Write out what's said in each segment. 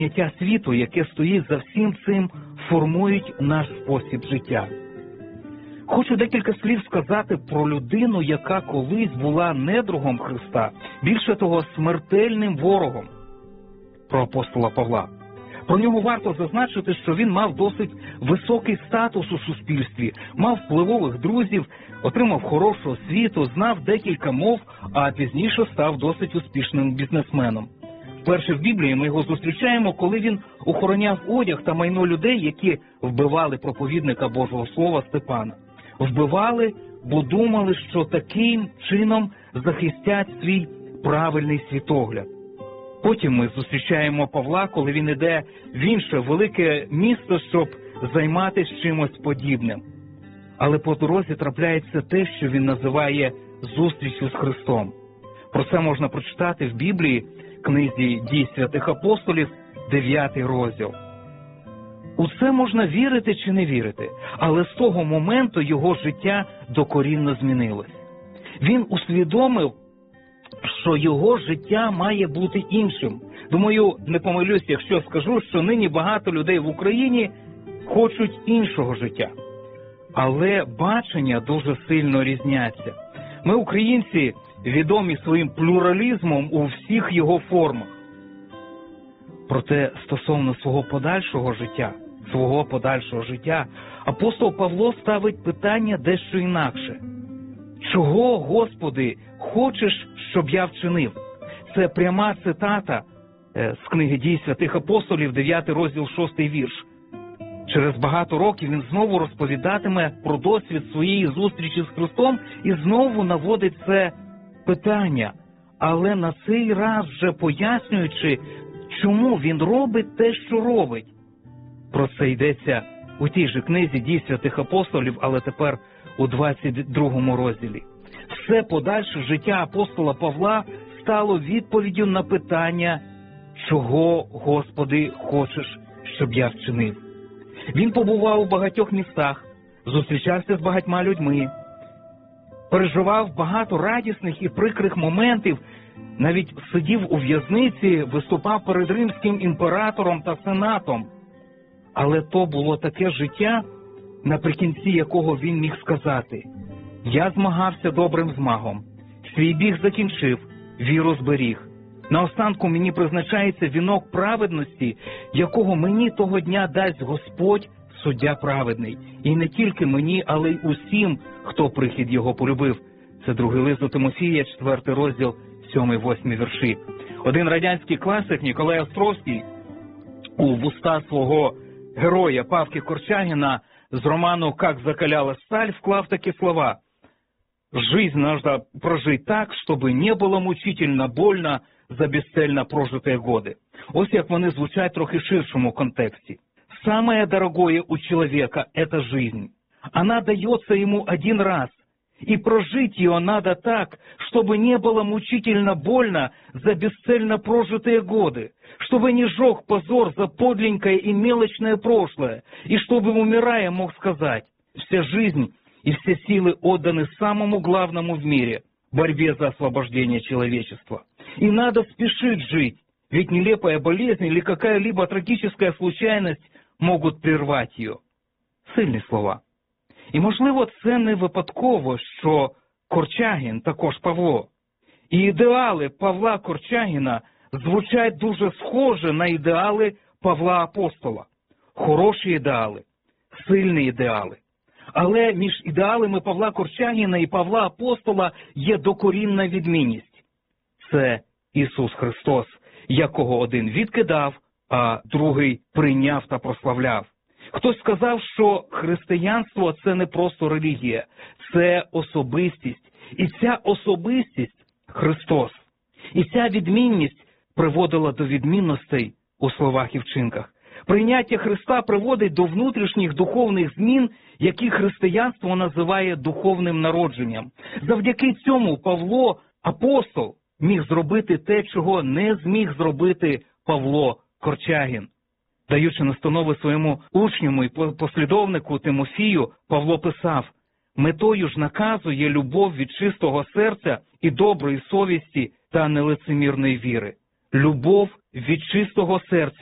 сприйняття світу, яке стоїть за всім цим, формують наш спосіб життя. Хочу декілька слів сказати про людину, яка колись була недругом Христа, більше того, смертельним ворогом, про апостола Павла. Про нього варто зазначити, що він мав досить високий статус у суспільстві, мав впливових друзів, отримав хорошу освіту, знав декілька мов, а пізніше став досить успішним бізнесменом. Вперше в Біблії ми його зустрічаємо, коли він охороняв одяг та майно людей, які вбивали проповідника Божого Слова Степана. Вбивали, бо думали, що таким чином захистять свій правильний світогляд. Потім ми зустрічаємо Павла, коли він іде в інше велике місто, щоб займатися чимось подібним. Але по дорозі трапляється те, що він називає зустрічю з Христом. Про це можна прочитати в Біблії, книзі «Дій святих апостолів», 9 розділ. У це можна вірити чи не вірити, але з того моменту його життя докорінно змінилось. Він усвідомив, що його життя має бути іншим. Думаю, не помилюсь, якщо скажу, що нині багато людей в Україні хочуть іншого життя. Але бачення дуже сильно різняться. Ми, українці, відомі своїм плюралізмом у всіх його формах. Проте стосовно свого подальшого життя, апостол Павло ставить питання дещо інакше. «Чого, Господи, хочеш, щоб я вчинив?» Це пряма цитата з книги «Дій святих апостолів», 9 розділ, 6 вірш. Через багато років він знову розповідатиме про досвід своєї зустрічі з Христом і знову наводить це питання, але на цей раз вже пояснюючи, чому він робить те, що робить. Про це йдеться у тій же книзі «Дій святих апостолів», але тепер у 22 розділі. Все подальше життя апостола Павла стало відповіддю на питання «Чого, Господи, хочеш, щоб я вчинив?». Він побував у багатьох містах, зустрічався з багатьма людьми, переживав багато радісних і прикрих моментів, навіть сидів у в'язниці, виступав перед римським імператором та сенатом. Але то було таке життя, наприкінці якого він міг сказати: «Я змагався добрим змагом, свій біг закінчив, віру зберіг. Наостанку мені призначається вінок праведності, якого мені того дня дасть Господь, суддя праведний. І не тільки мені, але й усім, хто прихід його полюбив». Це 2 лист до Тимофія, 4 розділ, 7-8 вірші. Один радянський класик Ніколай Островський у вуста свого героя Павки Корчагіна з роману «Как закаляла сталь» вклав такі слова: «Жизнь надо прожить так, чтобы не было мучительно больно за бесцельно прожитые годы». Ось як вони звучать в трохи ширшому контексті. «Самое дорогое у человека – это жизнь. Она дается ему один раз, и прожить ее надо так, чтобы не было мучительно больно за бесцельно прожитые годы, чтобы не жег позор за подленькое и мелочное прошлое, и чтобы, умирая, мог сказать: вся жизнь и все силы отданы самому главному в мире – борьбе за освобождение человечества. И надо спешить жить, ведь нелепая болезнь или какая-либо трагическая случайность можуть прервати її». Сильні слова. І, можливо, це не випадково, що Корчагін також Павло. І ідеали Павла Корчагіна звучать дуже схоже на ідеали Павла Апостола. Хороші ідеали, сильні ідеали. Але між ідеалами Павла Корчагіна і Павла Апостола є докорінна відмінність. Це Ісус Христос, якого один відкидав, а другий прийняв та прославляв. Хтось сказав, що християнство – це не просто релігія, це особистість. І ця особистість – Христос. І ця відмінність приводила до відмінностей у словах і вчинках. Прийняття Христа приводить до внутрішніх духовних змін, які християнство називає духовним народженням. Завдяки цьому Павло, апостол, міг зробити те, чого не зміг зробити Павло Корчагін. Даючи настанови своєму учню і послідовнику Тимофію, Павло писав: «Метою ж наказу є любов від чистого серця і доброї совісті та нелицемірної віри». Любов від чистого серця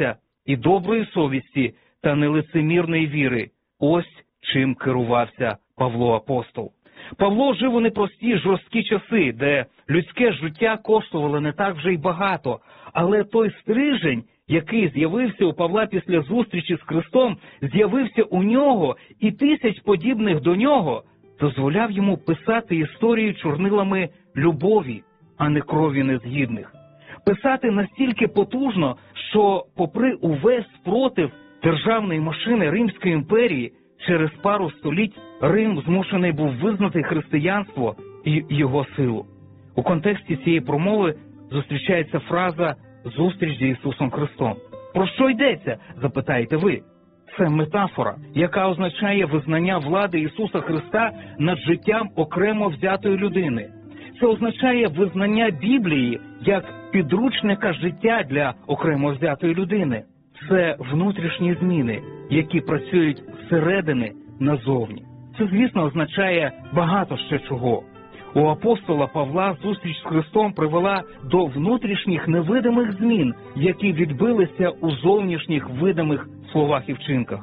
і доброї совісті та нелицемірної віри. Ось чим керувався Павло апостол. Павло жив у непрості, жорсткі часи, де людське життя коштувало не так вже й багато, але той стрижень, який з'явився у Павла після зустрічі з Христом, з'явився у нього і тисяч подібних до нього, дозволяв йому писати історію чорнилами любові, а не крові незгідних. Писати настільки потужно, що попри увесь спротив державної машини Римської імперії, через пару століть Рим змушений був визнати християнство і його силу. У контексті цієї промови зустрічається фраза «зустріч з Ісусом Христом». Про що йдеться, запитаєте ви? Це метафора, яка означає визнання влади Ісуса Христа над життям окремо взятої людини. Це означає визнання Біблії як підручника життя для окремо взятої людини. Це внутрішні зміни, які працюють зсередини назовні. Це, звісно, означає багато ще чого. У апостола Павла зустріч з Христом привела до внутрішніх невидимих змін, які відбилися у зовнішніх видимих словах і вчинках.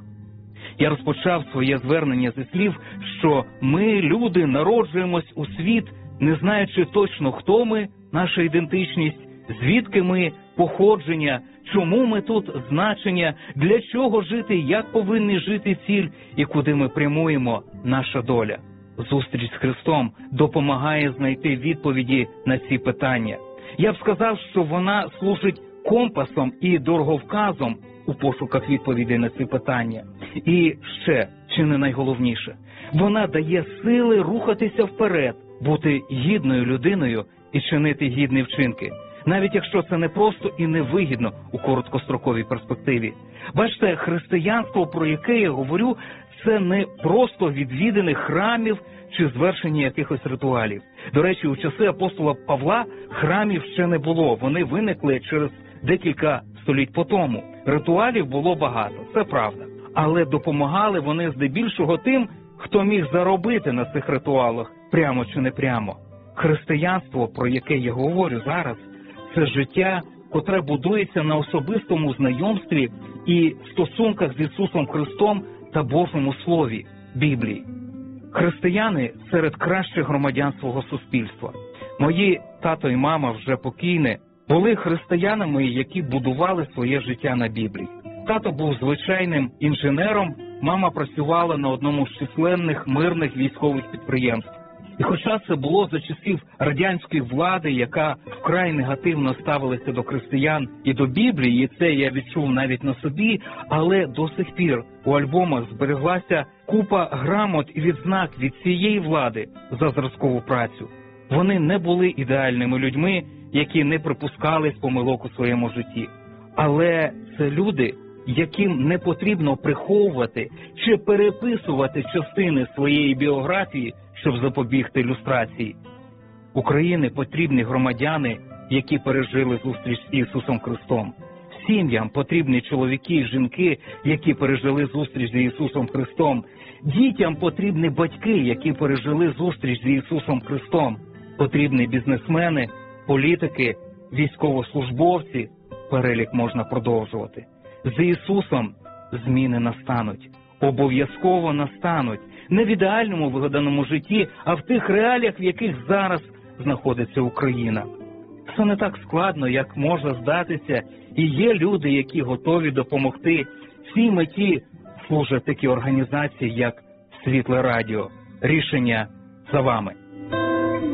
Я розпочав своє звернення зі слів, що ми, люди, народжуємось у світ, не знаючи точно, хто ми, наша ідентичність, звідки ми, походження, чому ми тут, значення, для чого жити, як повинні жити ціль і куди ми прямуємо, наша доля. Зустріч з Христом допомагає знайти відповіді на ці питання. Я б сказав, що вона служить компасом і дороговказом у пошуках відповідей на ці питання. І ще, чи не найголовніше, вона дає сили рухатися вперед, бути гідною людиною і чинити гідні вчинки, навіть якщо це не просто і не вигідно у короткостроковій перспективі. Бачите, християнство, про яке я говорю, це не просто відвідини храмів чи звершення якихось ритуалів. До речі, у часи апостола Павла храмів ще не було, вони виникли через декілька століть по тому. Ритуалів було багато, це правда. Але допомагали вони здебільшого тим, хто міг заробити на цих ритуалах, прямо чи не прямо. Християнство, про яке я говорю зараз, це життя, котре будується на особистому знайомстві і стосунках з Ісусом Христом та Божому Слові, Біблії. Християни серед кращих громадян свого суспільства. Мої тато і мама, вже покійні, були християнами, які будували своє життя на Біблії. Тато був звичайним інженером, мама працювала на одному з численних мирних військових підприємств. І хоча це було за часів радянської влади, яка вкрай негативно ставилася до християн і до Біблії, і це я відчув навіть на собі, але до сих пір у альбомах збереглася купа грамот і відзнак від цієї влади за зразкову працю. Вони не були ідеальними людьми, які не припускались помилок у своєму житті. Але це люди, яким не потрібно приховувати чи переписувати частини своєї біографії, щоб запобігти люстрації. Україні потрібні громадяни, які пережили зустріч з Ісусом Христом. Сім'ям потрібні чоловіки і жінки, які пережили зустріч з Ісусом Христом. Дітям потрібні батьки, які пережили зустріч з Ісусом Христом. Потрібні бізнесмени, політики, військовослужбовці. Перелік можна продовжувати. З Ісусом зміни настануть. Обов'язково настануть. Не в ідеальному вигаданому житті, а в тих реаліях, в яких зараз знаходиться Україна. Це не так складно, як може здатися, і є люди, які готові допомогти. Цій меті служать такі організації, як Світле Радіо. Рішення за вами.